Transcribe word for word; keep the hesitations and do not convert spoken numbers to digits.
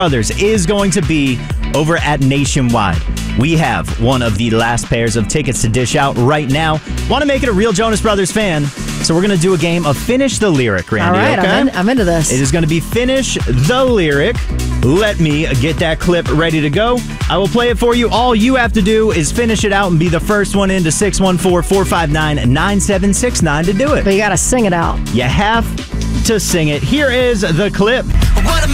Brothers is going to be over at Nationwide. We have one of the last pairs of tickets to dish out right now. Want to make it a real Jonas Brothers fan, so we're going to do a game of Finish the Lyric, Randy. All right, okay? I'm, in, I'm into this. It is going to be Finish the Lyric. Let me get that clip ready to go. I will play it for you. All you have to do is finish it out and be the first one into six one four, four five nine, nine seven six nine to do it. But you got to sing it out. You have to sing it. Here is the clip.